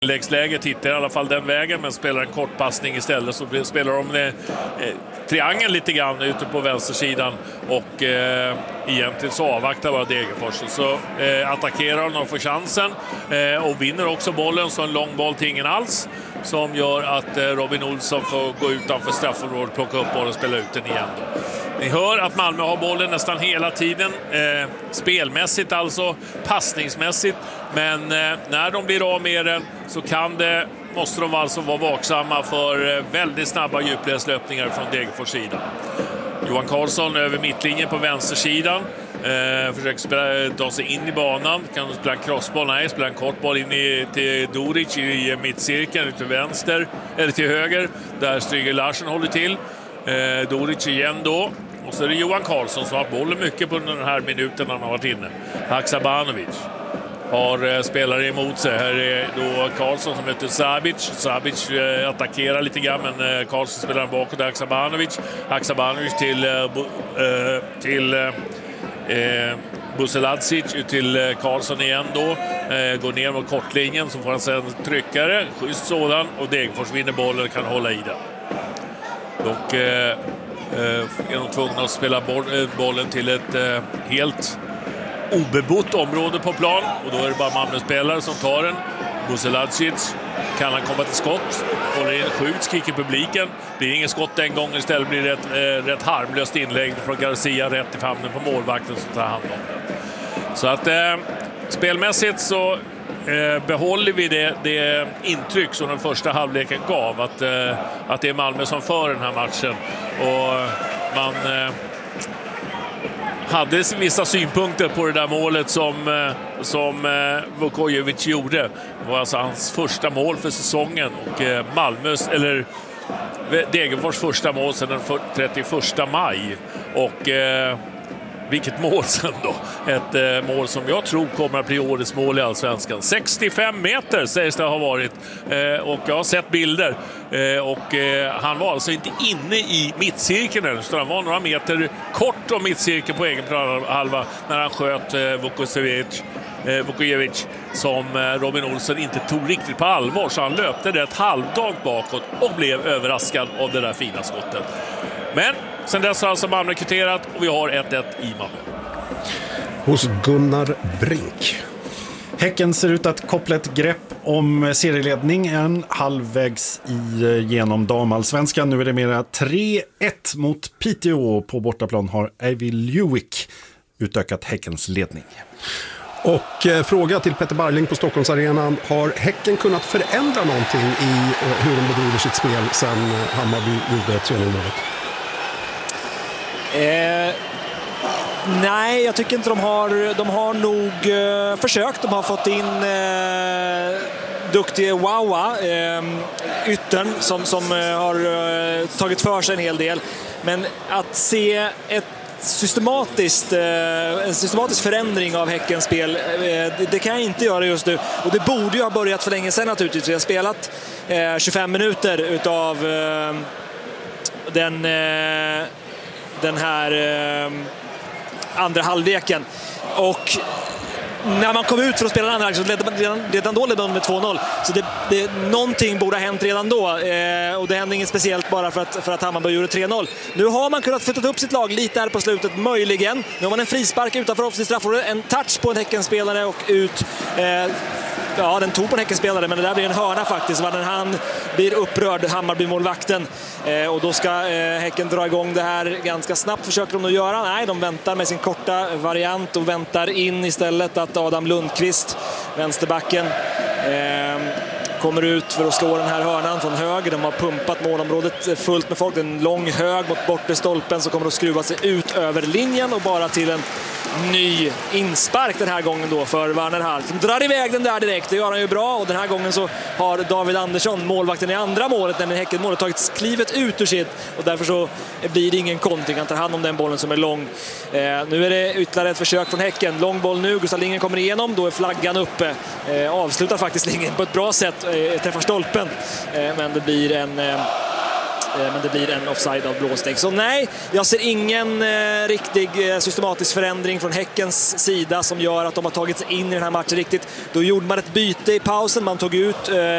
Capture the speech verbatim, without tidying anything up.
Lägsläget hittar i alla fall den vägen, men spelar en kort passning istället, så spelar de eh, triangeln lite grann ute på vänstersidan och eh, egentligen så avvaktar bara Degerfors. Så eh, attackerar de och får chansen eh, och vinner också bollen, så en lång boll till ingen alls, som gör att eh, Robin Olsson får gå utanför straffområdet, plocka upp bollen och spela ut den igen då. Ni hör att Malmö har bollen nästan hela tiden, eh, spelmässigt alltså, passningsmässigt, men eh, när de blir av med den så kan det, måste de alltså vara vaksamma för eh, väldigt snabba djupledslöpningar från Degerfors sida. Johan Karlsson över mittlinjen på vänstersidan, eh, försöker spela, ta sig in i banan, kan de spela en crossboll? Nej, spela en kort boll in i, till Doric i mittcirkeln, till vänster, eller till höger, där Stryger Larsen håller till. Eh, Doric igen då. Och så är det Johan Karlsson som har bollen mycket på den här minuten han har varit inne. Haksabanovic har eh, spelare emot sig. Här är då Karlsson som heter Sabic. Sabic eh, attackerar lite grann, men eh, Karlsson spelar bakåt. Haksabanovic. Haksabanovic till, eh, bo, eh, till eh, Buseladzic, till eh, Karlsson igen då. Eh, går ner mot kortlinjen, så får han sen tryckare. Schysst sådan. Och Degerfors vinner bollen och kan hålla i den. Och eh, är de tvungna att spela bollen till ett eh, helt obebott område på plan, och då är det bara Malmö-spelare som tar den. Buseladzic, kan han komma till skott, håller in sjukt, skriker publiken. Det är ingen skott den gången, istället blir det ett eh, rätt harmlöst inlägg från Garcia rätt i famnen på målvakten som tar hand om den. Så att eh, spelmässigt så Eh, behåller vi det, det intryck som den första halvleken gav, att, eh, att det är Malmö som för den här matchen, och man eh, hade vissa synpunkter på det där målet som, eh, som eh, Vukojevic gjorde. Det var alltså hans första mål för säsongen, och eh, Malmös, eller Degerfors första mål sedan den trettioförsta maj, och eh, vilket mål sen då. Ett eh, mål som jag tror kommer att bli årets mål i Allsvenskan. sextiofem meter sägs det ha varit. Eh, och jag har sett bilder. Eh, och eh, han var alltså inte inne i mittcirkeln. Så han var några meter kort om mittcirkeln på egen halva när han sköt eh, Vukojevic, eh, Vukojevic som eh, Robin Olsson inte tog riktigt på allvar. Så han löpte det ett halvdag bakåt och blev överraskad av det där fina skottet. Men sen dess har alltså Malmö kvitterat och vi har ett ett i Malmö. Hos Gunnar Brink. Häcken ser ut att koppla ett grepp om serieledningen halvvägs genom damallsvenskan. Nu är det mera tre ett mot Piteå. På bortaplan har Avi Lewick utökat Häckens ledning. Och eh, fråga till Petter Barling på Stockholmsarenan. Har Häcken kunnat förändra någonting i eh, hur de bedriver sitt spel sen eh, Hammarby gjorde tre noll-målet? Eh, nej, jag tycker inte de har. De har nog eh, försökt. De har fått in eh, duktige Wawa, eh, yttern som, som eh, har eh, tagit för sig en hel del. Men att se ett systematiskt, eh, en systematisk förändring av Häckens spel, eh, det, det kan jag inte göra just nu. Och det borde ju ha börjat för länge sedan naturligtvis. Vi har spelat eh, tjugofem minuter utav eh, den eh, den här eh, andra halvleken, och när man kom ut för att spela den andra så ledde man redan, redan då ledde man med två noll, så det, det, någonting borde ha hänt redan då, eh, och det hände inget speciellt bara för att, för att Hammarby gjorde tre noll. Nu har man kunnat flytta upp sitt lag lite här på slutet, möjligen. Nu har man en frispark utanför offensivt straffområde, en touch på en Häckenspelare och ut. eh, Ja, den tog på en Häckenspelare, men det där blir en hörna faktiskt. När han blir upprörd, Hammarby-målvakten. Eh, och då ska eh, Häcken dra igång det här ganska snabbt, försöker de att göra. Nej, de väntar med sin korta variant och väntar in istället att Adam Lundqvist, vänsterbacken, eh, kommer ut för att slå den här hörnan från höger. De har pumpat målområdet fullt med folk. En lång hög mot bortre stolpen som kommer att skruva sig ut över linjen och bara till en ny inspark den här gången då för Werner Hall, som drar iväg den där direkt. Det gör han ju bra, och den här gången så har David Andersson, målvakten i andra målet, nämligen Häcken-målet, tagit klivet ut ur sitt, och därför så blir det ingen kontring. Han tar hand om den bollen som är lång. Eh, nu är det ytterligare ett försök från Häcken. Lång boll nu, Gustav Lindgren kommer igenom, då är flaggan uppe. Eh, avslutar faktiskt Lindgren på ett bra sätt, eh, träffar stolpen, eh, men det blir en eh, men det blir en offside av blåsteg. Så nej, jag ser ingen eh, riktig eh, systematisk förändring från Häckens sida som gör att de har tagit sig in i den här matchen riktigt. Då gjorde man ett byte i pausen, man tog ut eh,